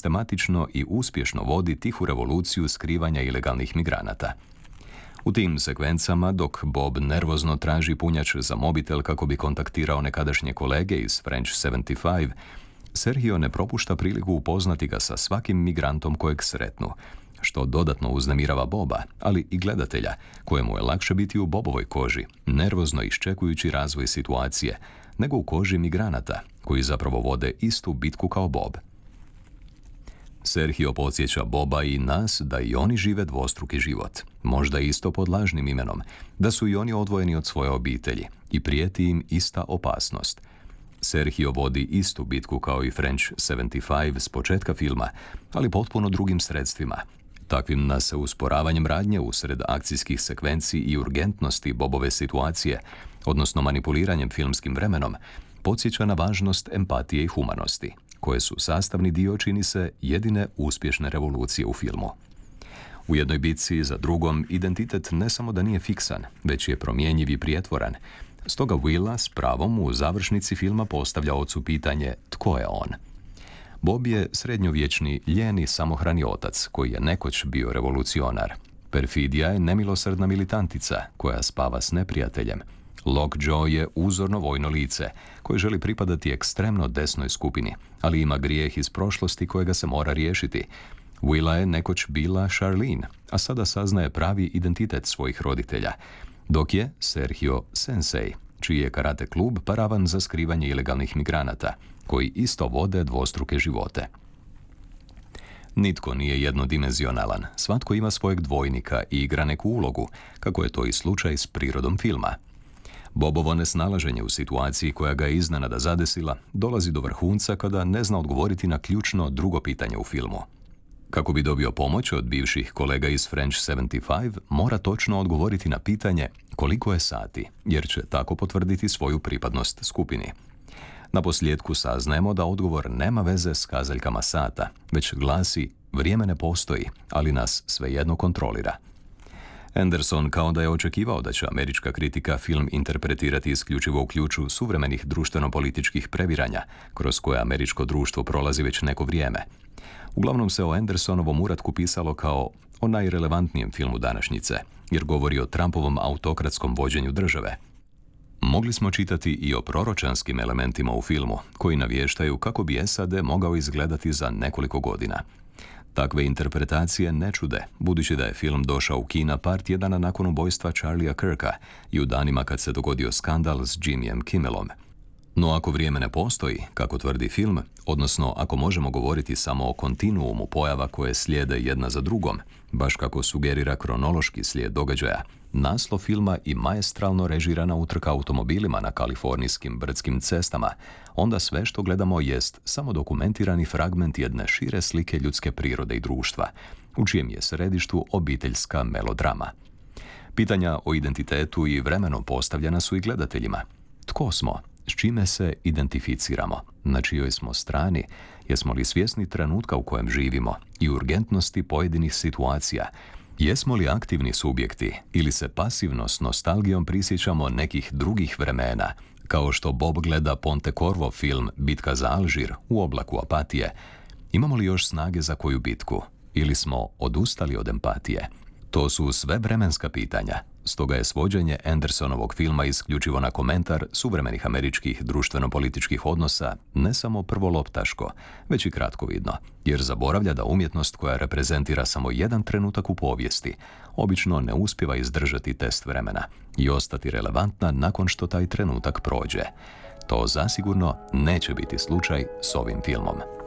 sistematično i uspješno vodi tihu revoluciju skrivanja ilegalnih migranata. U tim sekvencama, dok Bob nervozno traži punjač za mobitel kako bi kontaktirao nekadašnje kolege iz French 75, Sergio ne propušta priliku upoznati ga sa svakim migrantom kojeg sretnu, što dodatno uznemirava Boba, ali i gledatelja, kojemu je lakše biti u Bobovoj koži, nervozno iščekujući razvoj situacije, nego u koži migranata, koji zapravo vode istu bitku kao Bob. Sergio podsjeća Boba i nas da i oni žive dvostruki život, možda isto pod lažnim imenom, da su i oni odvojeni od svoje obitelji i prijeti im ista opasnost. Sergio vodi istu bitku kao i French 75 s početka filma, ali potpuno drugim sredstvima. Takvim nas usporavanjem radnje usred akcijskih sekvenci i urgentnosti Bobove situacije, odnosno manipuliranjem filmskim vremenom, podsjeća na važnost empatije i humanosti, koje su sastavni dio, čini se, jedine uspješne revolucije u filmu. U jednoj bitci za drugom identitet ne samo da nije fiksan, već je promjenjiv i prijetvoran. Stoga Willa s pravom u završnici filma postavlja ocu pitanje tko je on. Bob je srednjovječni, lijeni, samohrani otac koji je nekoć bio revolucionar. Perfidija je nemilosrdna militantica koja spava s neprijateljem. Lockjaw je uzorno vojno lice koje želi pripadati ekstremno desnoj skupini, ali ima grijeh iz prošlosti kojega se mora riješiti. Willa je nekoć bila Charlene, a sada saznaje pravi identitet svojih roditelja, dok je Sergio Sensei, čiji je karate klub paravan za skrivanje ilegalnih migranata, koji isto vode dvostruke živote. Nitko nije jednodimenzionalan, svatko ima svojeg dvojnika i igra neku ulogu, kako je to i slučaj s prirodom filma. Bobovo nesnalaženje u situaciji koja ga je iznenada zadesila dolazi do vrhunca kada ne zna odgovoriti na ključno drugo pitanje u filmu. Kako bi dobio pomoć od bivših kolega iz French 75, mora točno odgovoriti na pitanje koliko je sati, jer će tako potvrditi svoju pripadnost skupini. Naposljetku saznajemo da odgovor nema veze s kazaljkama sata, već glasi vrijeme ne postoji, ali nas svejedno kontrolira. Anderson kao da je očekivao da će američka kritika film interpretirati isključivo u ključu suvremenih društveno-političkih previranja, kroz koje američko društvo prolazi već neko vrijeme. Uglavnom se o Andersonovom uratku pisalo kao o najrelevantnijem filmu današnjice, jer govori o Trumpovom autokratskom vođenju države. Mogli smo čitati i o proročanskim elementima u filmu, koji navještaju kako bi SAD mogao izgledati za nekoliko godina. Takve interpretacije ne čude, budući da je film došao u kina par tjedana nakon ubojstva Charlie'a Kirka i u danima kad se dogodio skandal s Jimmyjem Kimmelom. No ako vrijeme ne postoji, kako tvrdi film, odnosno ako možemo govoriti samo o kontinuumu pojava koje slijede jedna za drugom, baš kako sugerira kronološki slijed događaja, naslov filma i maestralno režirana utrka automobilima na kalifornijskim brdskim cestama, onda sve što gledamo jest samo dokumentirani fragment jedne šire slike ljudske prirode i društva, u čijem je središtu obiteljska melodrama. Pitanja o identitetu i vremenu postavljena su i gledateljima. Tko smo? S čime se identificiramo? Na čijoj smo strani? Jesmo li svjesni trenutka u kojem živimo i urgentnosti pojedinih situacija? Jesmo li aktivni subjekti ili se pasivno s nostalgijom prisjećamo nekih drugih vremena, kao što Bob gleda Pontecorvo film Bitka za Alžir u oblaku apatije? Imamo li još snage za koju bitku? Ili smo odustali od empatije? To su sve vremenska pitanja. Stoga je svođenje Andersonovog filma isključivo na komentar suvremenih američkih društveno-političkih odnosa ne samo prvoloptaško, već i kratkovidno, jer zaboravlja da umjetnost koja reprezentira samo jedan trenutak u povijesti obično ne uspijeva izdržati test vremena i ostati relevantna nakon što taj trenutak prođe. To zasigurno neće biti slučaj s ovim filmom.